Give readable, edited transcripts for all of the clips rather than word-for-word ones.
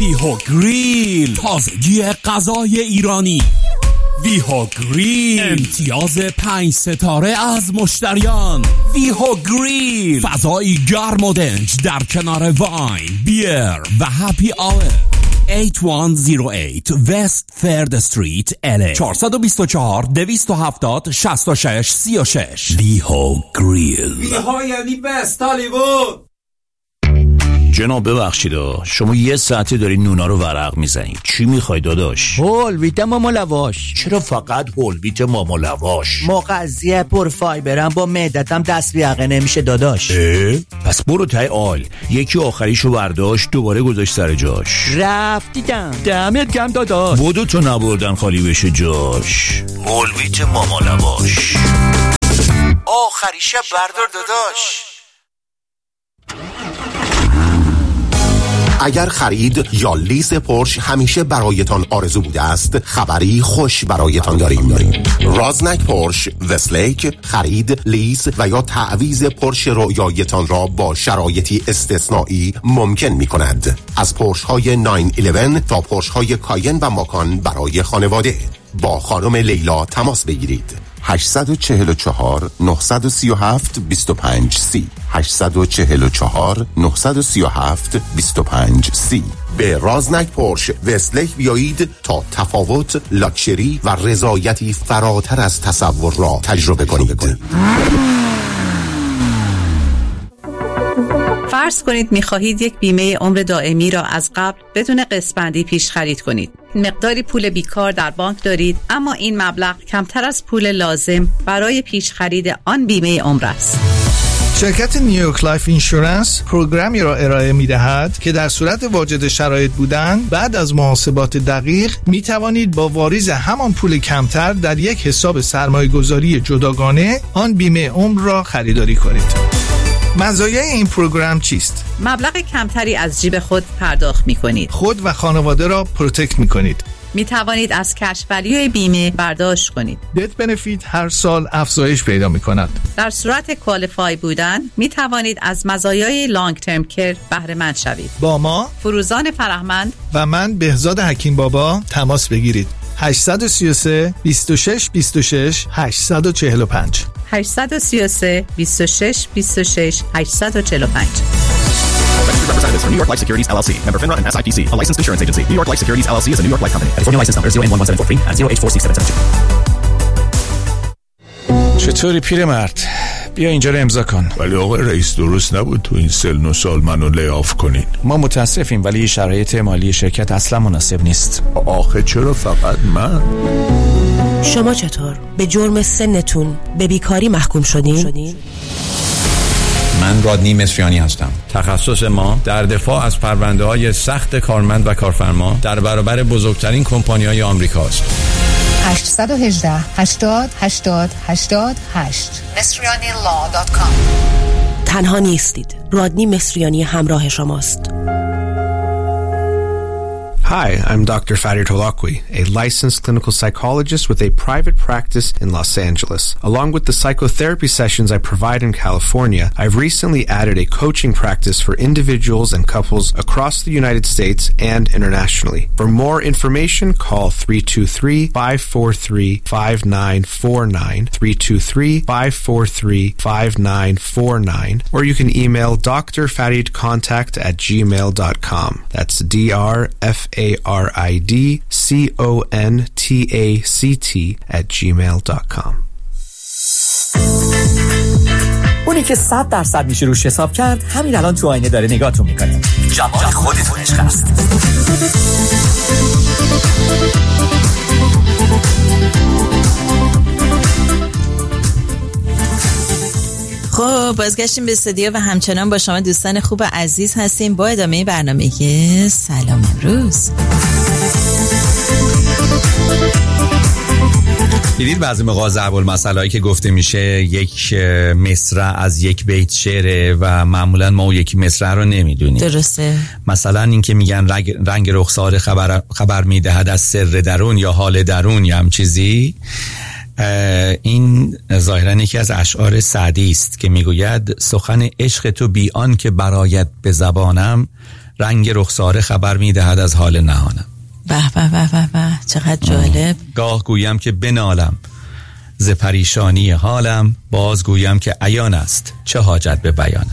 ویهو گریل، تازگی غذای ایرانی. ویهو گریل، امتیاز 5 ستاره از مشتریان. ویهو گریل، فضایی گرم و دنج در کنار واین، بیر و هپی آور. 8108 West 3rd Street LA 424-270-6636. ویهو گریل. ویهو یعنی بست هالیوود. جناب ببخشید شما یه ساعته داری نونا رو ورق میزنید. چی میخوای داداش؟ هول ویت ماما لواش. چرا فقط هول ویت ماما لواش؟ مغذیه پر فایبرم، با معدتم دست بیاقه نمیشه داداش. پس برو تای آل. یکی آخریشو برداشت دوباره گذاشت سر جاش. رفتیدم دمت گرم داداش. بودو تو نبردن خالی بشه جاش. هول ویت ماما لواش آخریشه بردار داداش. اگر خرید یا لیز پورش همیشه برایتان آرزو بوده است، خبری خوش برایتان داریم. رازنک پورش وستلیک خرید، لیز و یا تعویض پورش رویایتان را با شرایطی استثنایی ممکن می کند. از پورش های 911 تا پورش های کاین و ماکان برای خانواده. با خانم لیلا تماس بگیرید. 844 937 25 30 844 937 25 30. به رازنک پورش وستلیک بیایید تا تفاوت، لاکچری و رضایتی فراتر از تصور را تجربه کنید. فرض کنید می‌خواهید یک بیمه عمر دائمی را از قبل بدون قسط‌بندی پیش خرید کنید. مقداری پول بیکار در بانک دارید، اما این مبلغ کمتر از پول لازم برای پیش خرید آن بیمه عمر است. شرکت نیویورک لایف اینشورنس پروگرامی را ارائه می‌دهد که در صورت واجد شرایط بودن بعد از محاسبات دقیق می توانید با واریز همان پول کمتر در یک حساب سرمایه‌گذاری جداگانه آن بیمه عمر را خریداری کنید. مزایای این پروگرام چیست؟ مبلغ کمتری از جیب خود پرداخت می‌کنید. خود و خانواده را پروتکت می‌کنید. می توانید از کش ولیوی بیمه برداشت کنید. دت بنفیت هر سال افزایش پیدا می کند. در صورت کوالیفای بودن می توانید از مزایای لانگ ترم کیر بهره مند شوید. با ما فروزان فرهمند و من بهزاد حکیم بابا تماس بگیرید. 833 26 26 845 833 26 26 845. Representatives from New York Life Securities LLC, member FINRA and SIPC, a licensed insurance agency. New York Life Securities LLC is a New York Life company. California license number 0N1743 and 0H46772. چطوری پیرمرد؟ بیا اینجا رو امضا کن. ولی آقای رئیس درست نبود تو این سن و سال منو لیاف کنین. ما متاسفیم ولی شرایط مالی شرکت اصلا مناسب نیست. آخه چرا فقط من؟ شما چطور؟ به جرم سنتون به بیکاری محکوم شدین؟ من رادنی مصریانی هستم. تخصص ما در دفاع از پرونده‌های سخت کارمند و کارفرما در برابر بزرگترین کمپانی‌های آمریکاست. 818 80 80 88 مصریanilaw.com. تنها نیستید. رادنی مصریانی همراه شماست. Hi, I'm Dr. Farid Holakwi, a licensed clinical psychologist with a private practice in Los Angeles. Along with the psychotherapy sessions I provide in California, I've recently added a coaching practice for individuals and couples across the United States and internationally. For more information, call 323-543-5949, 323-543-5949, or you can email drfaridcontact@gmail.com. That's DRFARIDCONTACT@gmail.com. اونی که 100% میشه روش حساب کرد همین الان تو آینه داره نگاهتون میکنه. جمال خودتون عشق است. خب بازگشتیم به استودیو و همچنان با شما دوستان خوب عزیز هستیم با ادامه برنامه سلام امروز. دیدید بعضی موقع ضرب المثلایی که گفته میشه یک مصرع از یک بیت شعره و معمولا ما اون یکی مصرع رو نمیدونیم. درسته. مثلا این که میگن رنگ رخسار خبر میدهد از سر درون یا حال درون یا هم چیزی، این ظاهراً یکی از اشعار سعدی است که میگوید سخن عشق تو بی آن که برآید به زبانم، رنگ رخساره خبر میدهد از حال نهانم. به به به به به، چقدر جالب. گاه گویم که بنالم ز پریشانی حالم، باز گویم که عیان است چه حاجت به بیانم.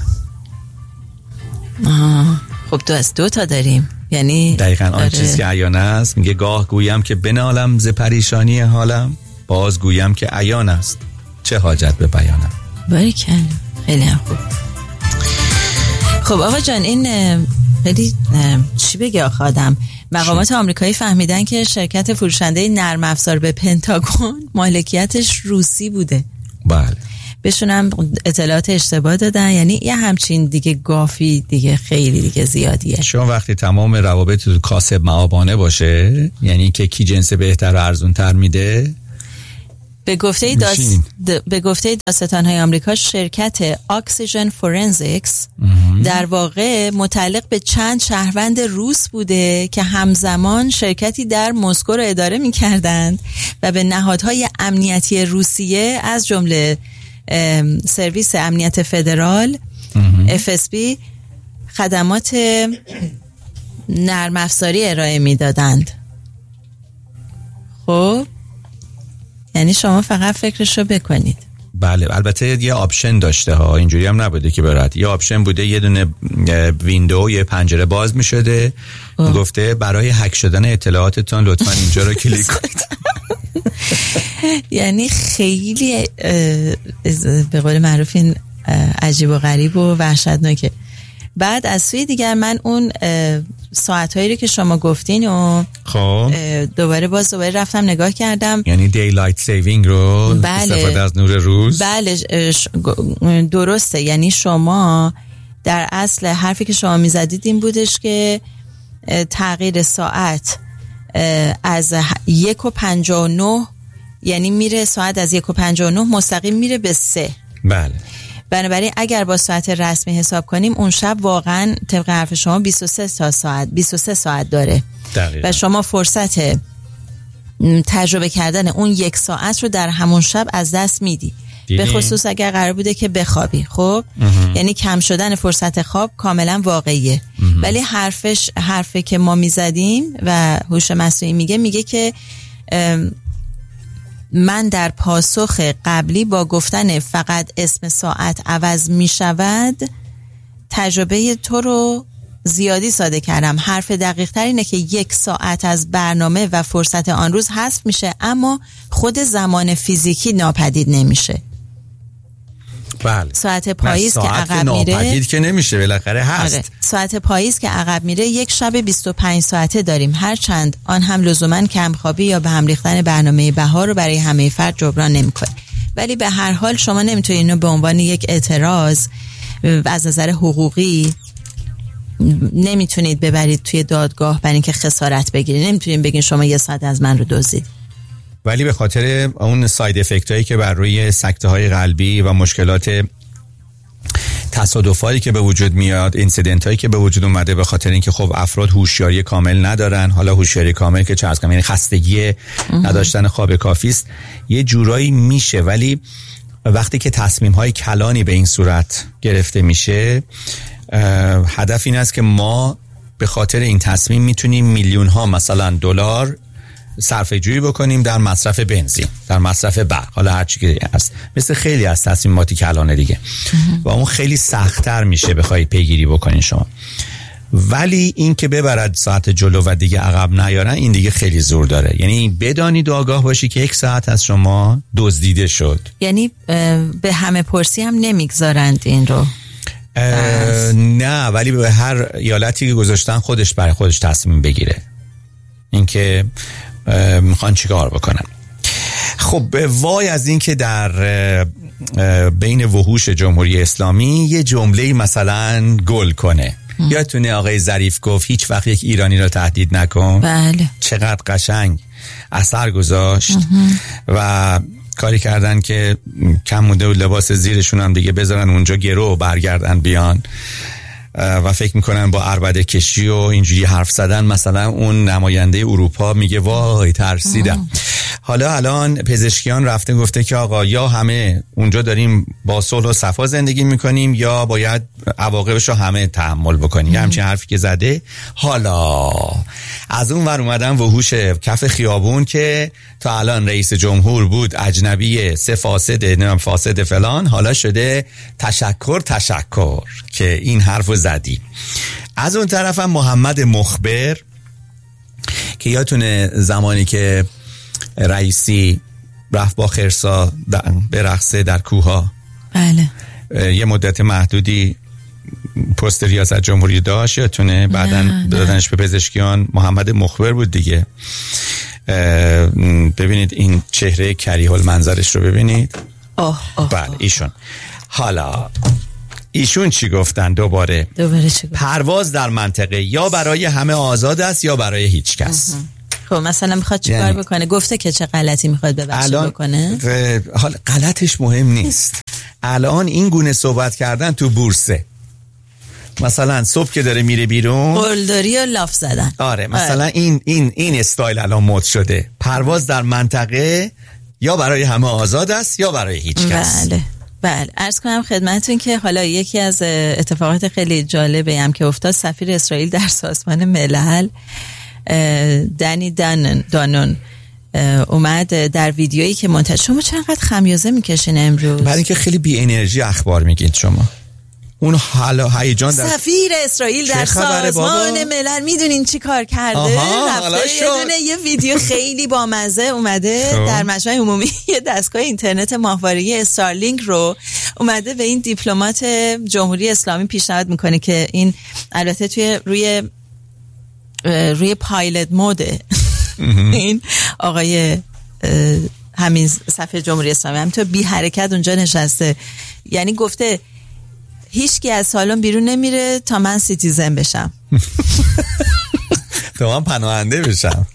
خب از دو تا داریم، یعنی دقیقاً آن چیزی که عیان است. میگه گاه گویم که بنالم ز پریشانی حالم، باز گویم که عیان است چه حاجت به بیانم. باریکلا، خیلی خوب. خب آقا جان، این خیلی چی بگه آخه آدم، مقامات آمریکایی فهمیدن که شرکت فروشنده نرم افزار به پنتاگون مالکیتش روسی بوده. بله. بهشون هم اطلاعات اشتباه دادن، یعنی یه همچین دیگه گافی دیگه خیلی دیگه زیادیه. چون وقتی تمام روابط کاسب معابانه باشه، یعنی که کی جنس بهتر و ارزون تر میده، به گفته داستان‌های آمریکا شرکت اکسیژن فورنزیکس در واقع متعلق به چند شهروند روس بوده که همزمان شرکتی در مسکو را اداره می‌کردند و به نهادهای امنیتی روسیه از جمله سرویس امنیت فدرال FSB خدمات نرم افزاری ارائه می‌دادند. خب یعنی شما فقط فکرشو بکنید. بله، البته یه آپشن داشته ها، اینجوری هم نبوده که برات. یه آپشن بوده، یه دونه ویندو، یه پنجره باز می شده، گفته برای هک شدن اطلاعاتتان لطفا اینجا رو کلیک کنید. یعنی خیلی به قول معروف این عجیب و غریب و وحشتناکه. بعد از سوی دیگر من اون ساعتایی رو که شما گفتین و خب دوباره رفتم نگاه کردم، یعنی دیلایت سیوینگ رو، بله، استفاده از نور روز. بله درسته. یعنی شما در اصل حرفی که شما میزدید این بودش که تغییر ساعت از 1:59 یعنی میره ساعت از 1:59 مستقیم میره به 3. بله. بنابراین اگر با ساعت رسمی حساب کنیم اون شب واقعا طبق حرف شما 23 ساعت داره. دقیقا. و شما فرصت تجربه کردن اون 1 ساعت رو در همون شب از دست میدی، به خصوص اگر قرار بوده که بخوابی. خب یعنی کم شدن فرصت خواب کاملا واقعیه. ولی حرفی که ما میزدیم و هوش مصنوعی میگه که من در پاسخ قبلی با گفتن فقط اسم ساعت عوض می شود تجربه تو رو زیادی ساده کردم. حرف دقیق تر اینه که 1 ساعت از برنامه و فرصت آن روز حذف میشه، اما خود زمان فیزیکی ناپدید نمیشه. بله. ساعت پاییز که عقب میره ناپدید که نمیشه، بالاخره هست. آره. ساعت پاییز که عقب میره یک شب 25 ساعته داریم، هرچند آن هم لزوما کمخوابی یا به هم ریختن برنامه بهار رو برای همه فرد جبران نمیکنه. ولی به هر حال شما نمیتونید اینو به عنوان یک اعتراض از نظر حقوقی نمیتونید ببرید توی دادگاه برای اینکه خسارت بگیرید. نمیتونید بگین شما 1 ساعت از من رو دزدید. ولی به خاطر اون ساید افکت هایی که بر روی سکته های قلبی و مشکلات تصادفاتی که به وجود میاد، اینسیدنت هایی که به وجود اومده، به خاطر اینکه خب افراد هوشیاری کامل ندارن، حالا هوشیاری کامل که چه عرض کنم، یعنی خستگی نداشتن خواب کافی است، یه جورایی میشه. ولی وقتی که تصمیم های کلانی به این صورت گرفته میشه، هدف این است که ما به خاطر این تصمیم میتونیم میلیون ها مثلا دلار صرفه جویی بکنیم در مصرف بنزین، در مصرف برق، حالا هر چی که هست، مثل خیلی از تصمیماتی که الان دیگه و اون خیلی سخت‌تر میشه بخواید پیگیری بکنین شما. ولی این که ببرد ساعت جلو و دیگه عقب نیارن، این دیگه خیلی زور داره. یعنی بدانید و آگاه باشی که 1 ساعت از شما دزدیده شد. یعنی به همه پرسی هم نمیگذارند این رو؟ نه، ولی به هر ایالتی که گذاشتن خودش برای خودش تصمیم بگیره اینکه میخوان چیکار بکنن. خب وای از این که در بین وحوش جمهوری اسلامی یه جمله مثلا گل کنه. یادتونه آقای ظریف گفت هیچ وقت یک ایرانی را تهدید نکن. بله. چقدر قشنگ اثر گذاشت. و کاری کردن که کم مونده و لباس زیرشون هم دیگه بذارن اونجا گرو و برگردن بیان و فکر میکنن با عربده کشی و اینجوری حرف زدن مثلا اون نماینده اروپا میگه وای ترسیدم. حالا الان پزشکیان رفته گفته که آقا یا همه اونجا داریم با صلح و صفا زندگی میکنیم یا باید عواقبش رو همه تحمل بکنیم. یه همچین حرفی که زده. حالا از اون ور اومدن وحوش کف خیابون که تا الان رئیس جمهور بود اجنبی، 3 فاسده، نمیدونم فاسد فلان، حالا شده تشکر که این حرفو زدی. از اون طرف هم محمد مخبر که یادتونه زمانی که رئیسی رفت با خرسا برقصه در کوها، بله، یه مدت محدودی پست ریاست جمهوری داشت، یادتونه بعدن دادنش به پزشکیان. محمد مخبر بود دیگه. ببینید این چهره کریه المنظرش رو ببینید. بله ایشون. حالا ایشون چی گفتن دوباره چی گفتن؟ پرواز در منطقه یا برای همه آزاد است یا برای هیچ کس. خب مثلا میخواد چی کار بکنه؟ گفته که چه غلطی میخواد بکنه؟ حالا غلطش مهم نیست. الان این گونه صحبت کردن تو بورسه، مثلا صبح که داره میره بیرون قلدری و لاف زدن. آره مثلا این استایل الان مد شده. پرواز در منطقه یا برای همه آزاد است یا برای هیچ کس. بله عرض کنم خدمتتون که حالا یکی از اتفاقات خیلی جالبه هم که افتاد، سفیر اسرائیل در سازمان ملل دنی دانون اومد در ویدیویی که منتشر. شما چقدر خمیازه میکشین امروز؟ برای اینکه خیلی بی انرژی اخبار میگید شما. اون حالا هیجان در سفیر اسرائیل در سازمان ملل میدونین چی کار کرده؟ رفته یه ویدیو خیلی بامزه اومده در مجمع عمومی یه دستگاه اینترنت ماهواره‌ای استارلینک رو اومده به این دیپلمات جمهوری اسلامی پیشنهاد میکنه که این البته توی روی پایلت موده این آقای همین صفحه جمهوری اسلامی همینطور بی حرکت اونجا نشسته، یعنی گفته هیچکی از سالن بیرون نمیره تا من سیتیزن بشم تا من پناهنده بشم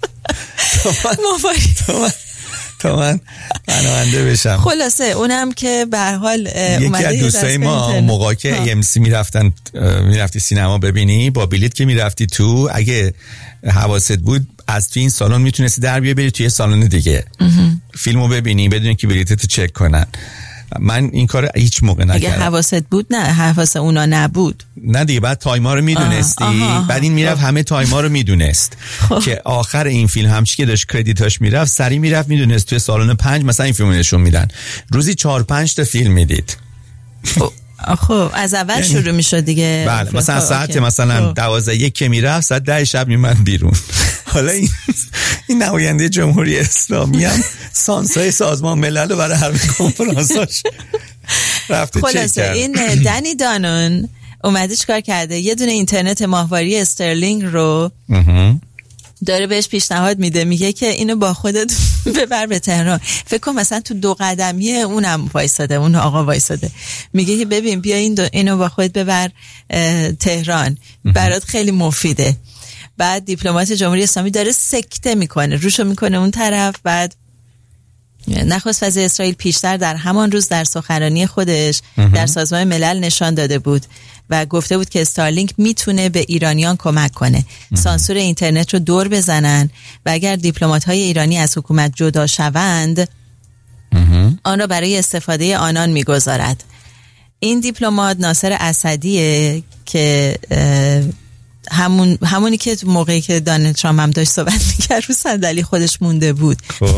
تا من پناهنده بشم. خلاصه اونم که به هر حال یکی از دوستای ما موقعی که AMC میرفتی سینما ببینی، با بلیت که میرفتی تو، اگه حواست بود از تو این سالن میتونستی در بری توی سالن دیگه فیلمو ببینی بدون که بلیتتو چک کنن. من این کار هیچ موقع نکردم. اگه حواست بود نه، حواس اونا نبود نه دیگه. بعد تایما رو میدونستی. بعد این میرفت همه تایما رو میدونست که آخر این فیلم همچی که داشت کردیتاش میرفت سری میرفت میدونست توی سالن 5 مثلا این فیلمو نشون میدن، روزی 4-5 تا فیلم میدید. خب از اول شروع میشد دیگه. بله مثلا ساعت مثلا 12 که میرفت ساعت 10 شب میومد بیرون. حالا این نماینده جمهوری اسلامی هم سانسای سازمان ملل رو برای هر کنفرانساش رفته چک کرد. این دنی دانون اومده چیکار کرده؟ یه دونه اینترنت ماهواره استرلینگ رو داره بهش پیشنهاد میده، میگه که اینو با خودت ببر به تهران. فکر کن مثلا تو 2 قدمیه اونم وایساده، اون آقا وایساده، میگه که ببین بیا اینو با خودت ببر تهران، برات خیلی مفیده. بعد دیپلمات جمهوری اسلامی داره سکته میکنه، روشو میکنه اون طرف. بعد نخست وزیر اسرائیل پیشتر در همان روز در سخنرانی خودش در سازمان ملل نشان داده بود و گفته بود که استارلینک میتونه به ایرانیان کمک کنه سانسور اینترنت رو دور بزنن و اگر دیپلمات‌های ایرانی از حکومت جدا شوند آن را برای استفاده آنان میگذارد. این دیپلمات ناصر اسدیه که همونی که موقعی که دونالد ترامپ هم داشت صحبت میکرد رو صندلی خودش مونده بود.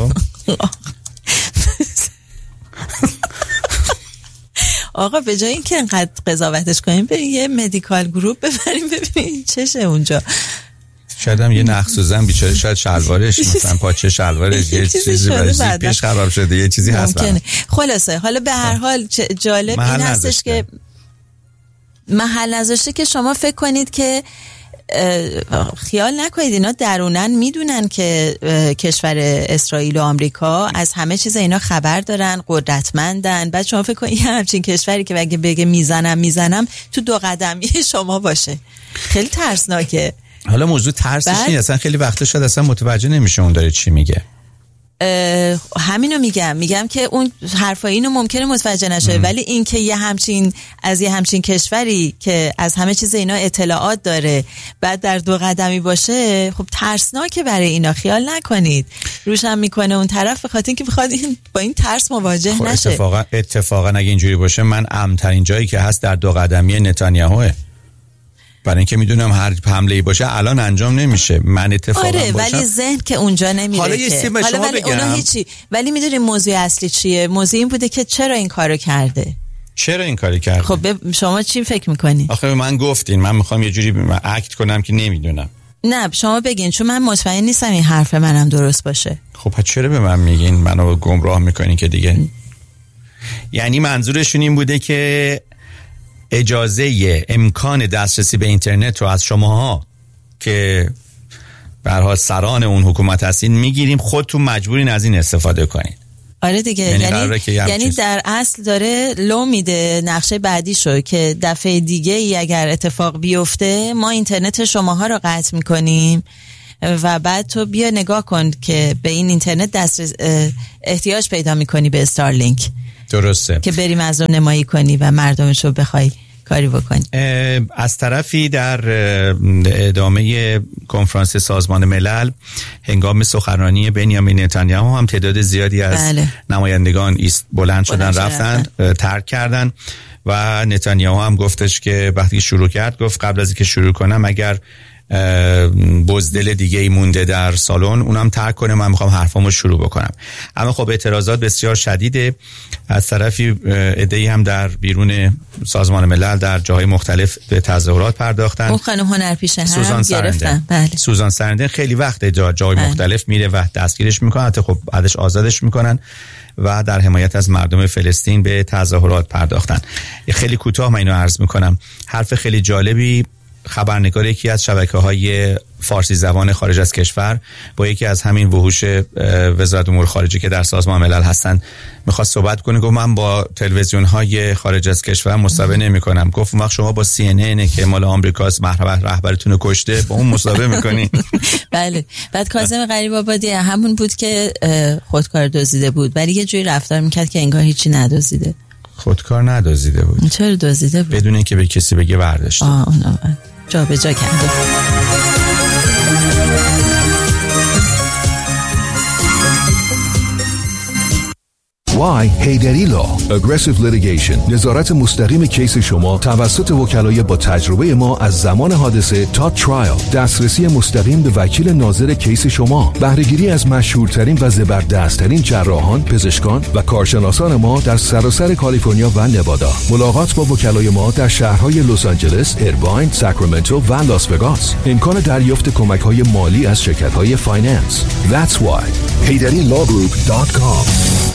آقا به جای اینکه انقدر قضاوتش کنیم بریم یه مدیکال گروپ ببریم ببینیم چشه اونجا. شاید هم یه نقص و زن بیچاره، شاید شلوارش مثلا پاچه شلوارش یه چیزی پیش خراب شده، یه چیزی هست. خلاصه حالا به هر حال جالب این هستش که محل نذاشته که شما فکر کنید که خیال نکنید اینا درونن میدونن که کشور اسرائیل و آمریکا از همه چیز اینا خبر دارن، قدرتمندن. بعد شما فکر کنید همچین کشوری که اگه بگه میزنم تو 2 قدمی شما باشه، خیلی ترسناکه. حالا موضوع ترسش نیست، اصلا خیلی وقتا شاید اصلا متوجه نمیشه اون داره چی میگه. همینو میگم که اون حرفای اینو ممکنه متوجه نشه، ولی این که از یه همچین کشوری که از همه چیز اینا اطلاعات داره بعد در دو قدمی باشه، خب ترسناکه برای اینا. خیال نکنید روشم میکنه اون طرف به خاطر اینکه بخواد با این ترس مواجه نشه. اتفاقا اگه اینجوری باشه من امن‌ترین جایی که هست در دو قدمی نتانیاهوه، برای اینکه میدونم هر حمله‌ای باشه الان انجام نمیشه. من اتفاقا ولی ذهن که اونجا نمیره. حالا یه چیزی به شما بگم، هیچی. ولی میدونی موضوع اصلی چیه؟ موضوع این بوده که چرا این کارو کرده. خب شما چی فکر میکنی؟ آخه من گفتین، من میخوام یه جوری اکت کنم که نمیدونم. نه شما بگین، چون من مطمئن نیستم این حرف منم درست باشه. خب چرا به من میگین؟ منو گمراه میکنین که دیگه. یعنی منظورشون این بوده که اجازه امکان دسترسی به اینترنت رو از شماها که به هر حال سران اون حکومت هستین میگیریم، خودتون مجبورین از این استفاده کنید. آره دیگه، یعنی در اصل داره لو میده نقشه بعدیشو که دفعه دیگه ای اگر اتفاق بیفته ما اینترنت شماها رو قطع میکنیم و بعد تو بیا نگاه کن که به این اینترنت احتیاج پیدا میکنی به استارلینک. درسته که بریم از اون نمایی کنی و مردمشو بخوای کاری بکنی. از طرفی در ادامه کنفرانس سازمان ملل هنگام سخنرانی بنیامین نتانیاهو هم تعداد زیادی از نمایندگان بلند شدن رفتن ترک کردن و نتانیاهو هم گفتش که وقتی شروع کرد گفت قبل از اینکه شروع کنم اگر بزدل دیگه ای مونده در سالن اونم ترک کنه، من میخوام حرفامو شروع بکنم. اما خب اعتراضات بسیار شدیده. از طرفی عده‌ای هم در بیرون سازمان ملل در جاهای مختلف به تظاهرات پرداختن. اون خانم هنرپیشه هم گرفتن. بله. سوزان سرندن خیلی وقت جای مختلف میره و دستگیرش میکنن، حتی خب بعدش آزادش میکنن و در حمایت از مردم فلسطین به تظاهرات پرداختن. خیلی کوتاه من اینو عرض میکنم. حرف خیلی جالبی خبرنگار یکی از شبکه‌های فارسی زبان خارج از کشور با یکی از همین وحوش وزارت امور خارجه که در سازمان ملل هستن میخواست صحبت کنه. گفت من با تلویزیون‌های خارج از کشور مصاحبه نمی‌کنم. گفت وقت شما با CNN که مال آمریکاست رهبرتون رو کشته با اون مصاحبه می‌کنین. بله. بعد کاظم غریب‌آبادی همون بود که خودکار دزدیده بود، ولی یه جوری رفتار می‌کرد که انگار هیچی ندزدیده. خودکار ندزدیده بود. چرا دزدیده بود؟ بدون اینکه به کسی بگه برداشته. اونو جا به جا کرده. Why هیدری لا Aggressive Litigation، نظارت مستقیم کیس شما توسط وکلای با تجربه ما از زمان حادثه تا ترایل، دسترسی مستقیم به وکیل ناظر کیس شما، بهره‌گیری از مشهورترین و زبردستترین جراحان، پزشکان و کارشناسان ما در سراسر کالیفرنیا و نوادا. ملاقات با وکلای ما در شهرهای لس آنجلس، ایرواین، ساکرامنتو و لاس وگاس. امکان دریافت کمک‌های مالی از شرکت‌های فایننس. That's why HeyDaddyLawGroup.com.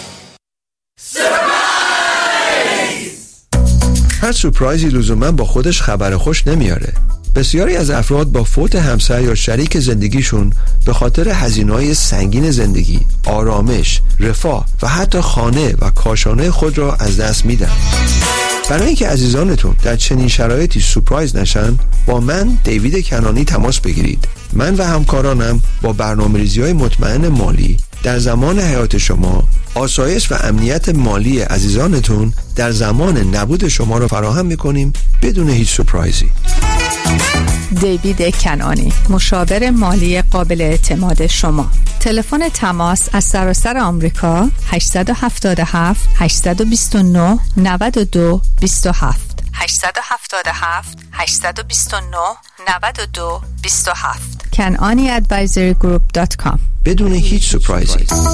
هر سورپرایزی لزوما با خودش خبر خوش نمیاره. بسیاری از افراد با فوت همسر یا شریک زندگیشون به خاطر هزینه‌های سنگین زندگی، آرامش، رفاه و حتی خانه و کاشانه خود را از دست میدن. برای اینکه عزیزانتون در چنین شرایطی سورپرایز نشن، با من دیوید کنانی تماس بگیرید. من و همکارانم با برنامه‌ریزی‌های مطمئن مالی در زمان حیات شما آسایش و امنیت مالی عزیزانتون در زمان نبود شما را فراهم می‌کنیم بدون هیچ سورپرایزی. دیوید کنانی، مشاور مالی قابل اعتماد شما. تلفن تماس از سراسر آمریکا 877 829 92 27 877 829 92 27 kananiadvisorygroup.com. بدون هیچ سورپرایزی.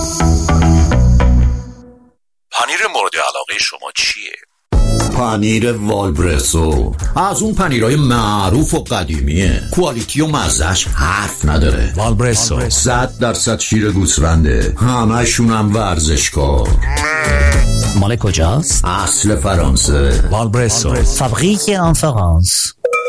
پنیر مورد علاقه شما چیه؟ پنیر والبرسو از اون پنیرهای معروف و قدیمیه، کوالیتی و مزهش حرف نداره. والبرسو 100% شیر گوسفنده، همشون هم ورزشکار. مال کجاست؟ اصل فرانسه. والبرسو فابریک ان فرانس.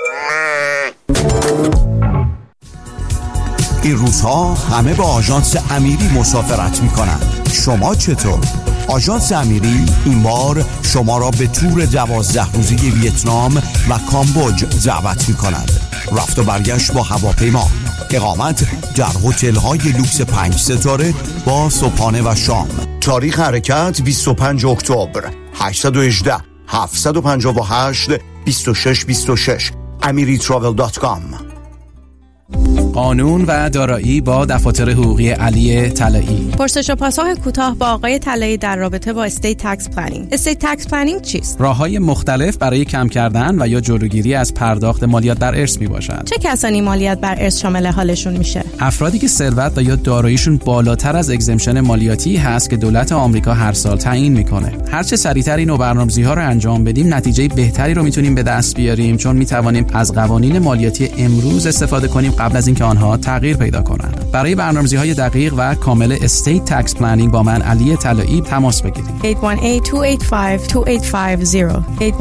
این روزها همه با آژانس امیری مسافرت میکنن. شما چطور؟ آژانس امیری این بار شما را به تور 12 روزه ویتنام و کامبوج دعوت می‌کند. رفت و برگشت با هواپیما، اقامت در هتل‌های لوکس 5 ستاره با صبحانه و شام. تاریخ حرکت 25 اکتبر. 818 758 2626 amiritravel.com. قانون و دارایی با دفاتر حقوقی علی طلایی. پرسش و پاسخ کوتاه با آقای طلایی در رابطه با استیت تکس پلنینگ. استیت تکس پلنینگ چیست؟ راه‌های مختلف برای کم کردن و یا جلوگیری از پرداخت مالیات بر ارث میباشد. چه کسانی مالیات بر ارث شامل حالشون میشه؟ افرادی که ثروت و یا داراییشون بالاتر از اگزمشن مالیاتی هست که دولت آمریکا هر سال تعیین میکنه. هر چه سریعتر این برنامه‌ریزی‌ها رو انجام بدیم، نتیجه بهتری رو میتونیم به دست بیاریم، چون میتوانیم از قوانین مالیاتی امروز استفاده کنیم قبل از اینکه آنها تغییر پیدا کنند. برای برنامه‌ریزی‌های دقیق و کامل استیت تکس پلنینگ با من علی طلایی تماس بگیرید. 818-285-2850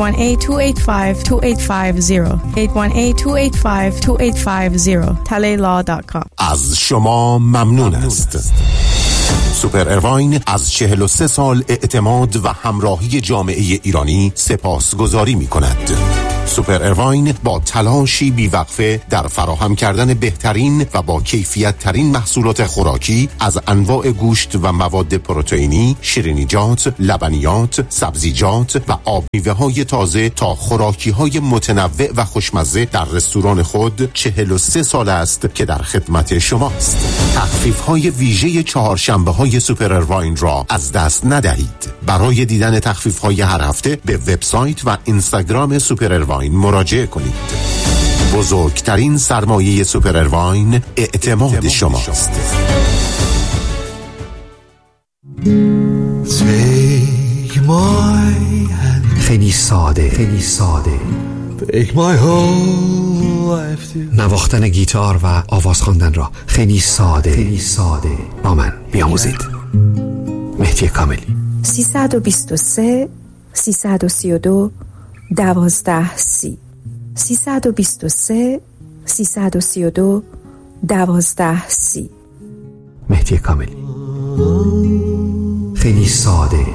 818-285-2850 818-285-2850 talailaw.com. از شما ممنون است. سوپر اروین از 43 سال اعتماد و همراهی جامعه ایرانی سپاسگزاری می‌کند. سوپر اروین با تلاشی بیوقفه در فراهم کردن بهترین و با کیفیت ترین محصولات خوراکی از انواع گوشت و مواد پروتئینی، شیرینیجات، لبنیات، سبزیجات و آب میوه‌های تازه تا خوراکی‌های متنوع و خوشمزه در رستوران خود 43 سال است که در خدمت شماست. تخفیف‌های ویژه چهارشنبه‌های سوپر اروین را از دست ندهید. برای دیدن تخفیف‌های هر هفته به وبسایت و اینستاگرام سوپر اروین مراجعه کنید. بزرگترین سرمایه سوپر اروین اعتماد شماست. خیلی ساده، خیلی ساده. نواختن گیتار و آواز خواندن را خیلی ساده، خیلی ساده با من بیاموزید. مهدی کاملی. 323 332 1230 323 332 1230. مهدی کاملی. خیلی ساده.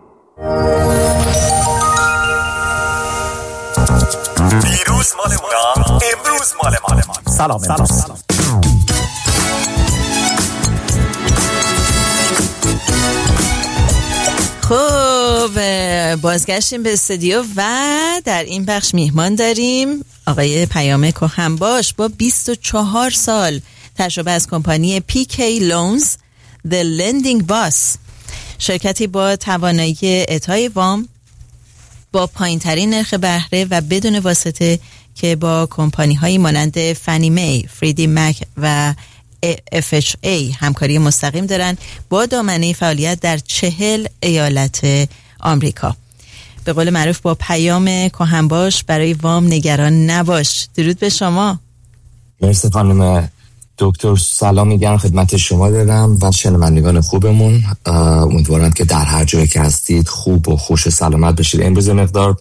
دیروز مال اونا، امروز مال ما. سلام. خب بازگشتیم به استودیو و در این بخش میهمان داریم آقای پیام کهنباش با 24 سال تجربه از کمپانی PK Loans The Lending Boss، شرکتی با توانایی اعطای وام با پایین‌ترین نرخ بهره و بدون واسطه که با کمپانی‌هایی مانند فنی می، فریدی مک و FHA همکاری مستقیم دارن با دامنه فعالیت در 40 ایالت آمریکا. به قول معروف با پیام کهنباش برای وام نگران نباش. درود به شما. مرسی خانم دکتر، سلام میگم خدمت شما دارم و شنوندگان خوبمون. امیدوارم که در هر جایی که هستید خوب و خوش و سلامت بشید. امروز مقدار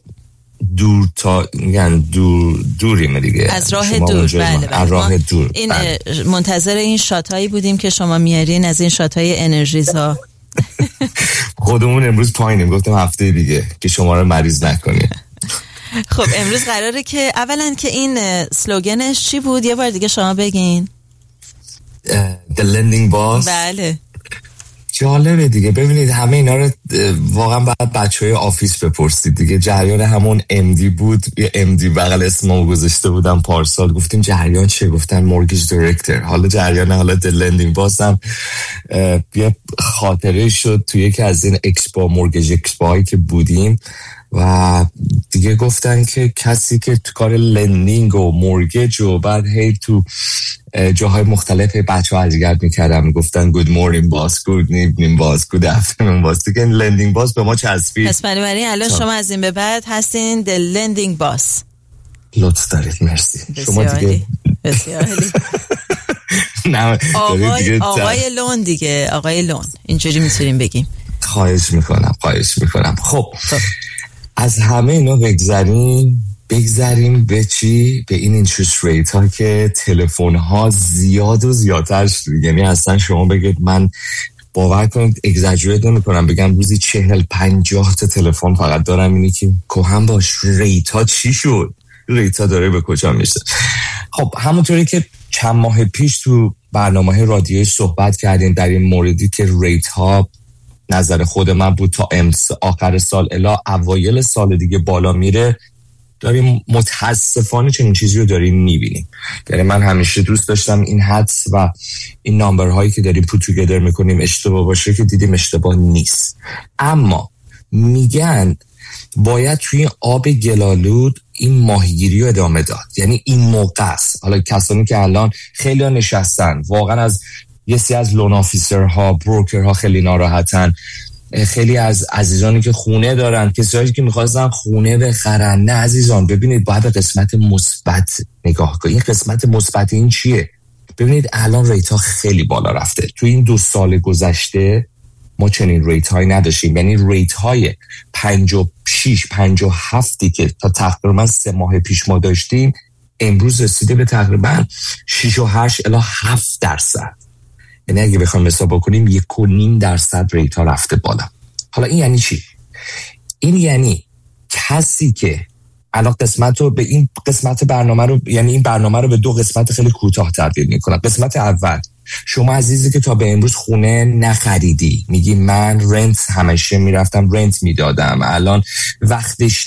دوریم دیگه، از راه دور. بله. از راه دور. این منتظر این شاتایی بودیم که شما میارین از این شاتای انرژیزا. خودمون امروز پایینیم، گفتم هفته دیگه که شما رو مریض نکنیم. خب امروز قراره که اولا که این سلوگنش چی بود؟ یه بار دیگه شما بگین. The Lending Boss. بله. جالبه دیگه. ببینید همه اینا رو واقعا باید بچهای آفیس بپرسید دیگه. جریان همون MD بود، یه MD بغل اسممو گذاشته بودم پارسال، گفتیم جریان چه؟ گفتن مورگیج دایرکتور. حالا جریان حالا The Lending Boss هم یه خاطره شد توی یکی از این اکسپو، مورگیج اکسپوهایی که بودیم و دیگه گفتن که کسی که تو کار لندینگ و مورگیج و بعد هی تو جاهای مختلف بچه ها ازگرد میکردم، میگفتن good morning boss, good evening boss, good afternoon boss. دیگه لندینگ باس به ما چسبید. پس بنابراین الان شما از این به بعد هستین the lending boss. لطف دارید. مرسی. شما دیگه بسیار عالی. آقای لون دیگه، آقای لون اینجوری میتونیم بگیم. خواهش میکنم. خب از همه اینا بگذاریم به چی؟ به این اینترست ریت ها که تلفن ها زیاد و زیادتر شد. یعنی اصلا شما بگید، من باور کنید اگزاجریت نمی کنم بگم روزی 40-50 تا تلفن فقط دارم اینی که کهن باش ریت ها چی شد؟ ریت ها داره به کجا میشه؟ خب همونطوری که چند ماه پیش تو برنامه رادیویی صحبت کردیم در این موردی که ریت ها نظر خود من بود تا آخر سال الی اوایل سال دیگه بالا میره، داریم متاسفانه چنین چیزی رو داریم میبینیم. یعنی من همیشه دوست داشتم این حدس و این نامبرهایی که داریم پوت توگیدر میکنیم اشتباه باشه، که دیدیم اشتباه نیست. اما میگن باید توی آب گلالود این ماهیگیری رو ادامه داد. یعنی این موقع است. حالا کسانی که الان خیلی ها نشستن واقعا از یه سی از لون آفیسرها، بروکرها خیلی ناراحتن، خیلی از عزیزانی که خونه دارن، کسایی که میخواستن خونه بخرن. نه عزیزان، ببینید باید به قسمت مثبت نگاه کنید. این قسمت مثبت این چیه؟ ببینید الان ریت ها خیلی بالا رفته. تو این 2 سال گذشته ما چنین ریت هایی نداشتیم. یعنی ریت های 56 57 که تا تقریبا 3 ماه پیش ما داشتیم، امروز رسیده به تقریبا 6 و 8 الی 7%. یعنی اگه بخوایم حساب بکنیم 1.5% ریت ها رفته بالا. حالا این یعنی چی؟ این یعنی کسی که الان قسمت رو به این قسمت برنامه رو، یعنی این برنامه رو به 2 قسمت خیلی کوتاه تبدیل می‌کنم. قسمت اول، شما عزیزی که تا به امروز خونه نخریدی، میگی من رنت همیشه میرفتم رنت میدادم، الان وقتش